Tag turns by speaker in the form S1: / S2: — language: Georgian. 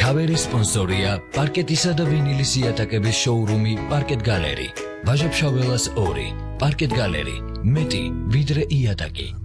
S1: მთავარი სპონსორია პარკეტისა და ვინილის იატაკების შოურუმი პარკეტ გალერი. ვაჟა-ფშაველას 2. პარკეტ გალერი. მეტი ვიდრე იატაკი.